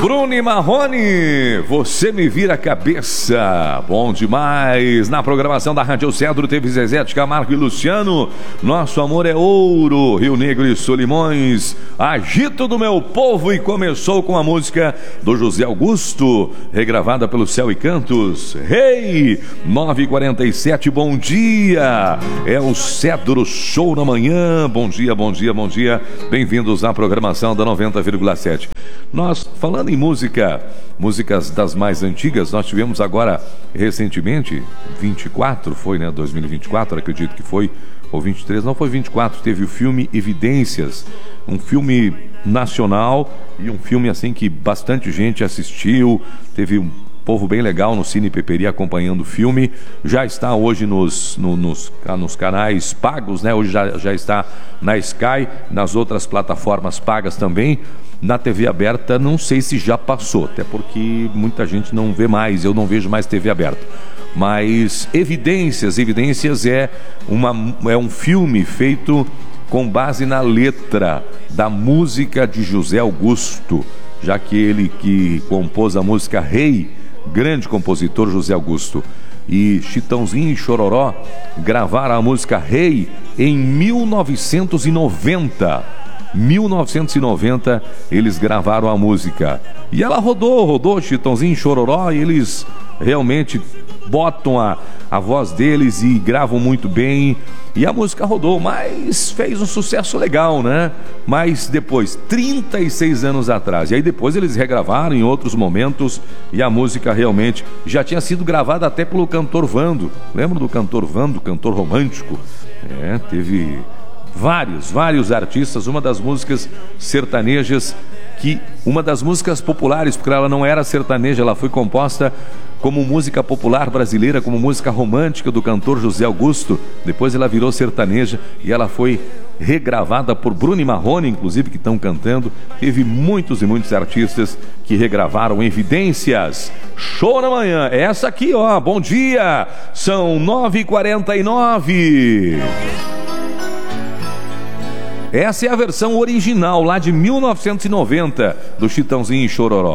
Bruno e Marrone, você me vira a cabeça. Bom demais. Na programação da Rádio Cedro teve Zezé de Camargo e Luciano. Nosso amor é ouro. Rio Negro e Solimões. Agito do meu povo. E começou com a música do José Augusto, regravada pelo Céu e Cantos. Rei, 9h47, bom dia. É o Cedro Show na manhã. Bom dia, bom dia, bom dia. Bem-vindos à programação da 90,7. Nós, falando em músicas das mais antigas, nós tivemos agora, recentemente, 24, foi, né, 2024, acredito que foi, ou 23, não foi 24, teve o filme Evidências, um filme nacional e um filme, assim, que bastante gente assistiu, teve um povo bem legal no Cine Peperi acompanhando o filme. Já está hoje nos canais pagos, né? Hoje já está na Sky, nas outras plataformas pagas também. Na TV aberta não sei se já passou, até porque muita gente não vê mais, eu não vejo mais TV aberta. Mas Evidências é um filme feito com base na letra da música de José Augusto, já que ele que compôs a música Rei, grande compositor José Augusto, e Chitãozinho e Chororó gravaram a música Rei em 1990 eles gravaram a música e ela rodou Chitãozinho e Chororó, e eles realmente botam a voz deles e gravam muito bem, e a música rodou, mas fez um sucesso legal, né? Mas depois, 36 anos atrás, e aí depois eles regravaram em outros momentos, e a música realmente já tinha sido gravada até pelo cantor Vando. Lembra do cantor Vando, cantor romântico? Teve vários artistas, uma das músicas sertanejas, uma das músicas populares, porque ela não era sertaneja, ela foi composta como música popular brasileira, como música romântica do cantor José Augusto. Depois ela virou sertaneja e ela foi regravada por Bruno e Marrone, inclusive, que estão cantando. Teve muitos e muitos artistas que regravaram Evidências. Show na manhã, essa aqui, ó, bom dia, são 9h49. Essa é a versão original lá de 1990 do Chitãozinho e Chororó.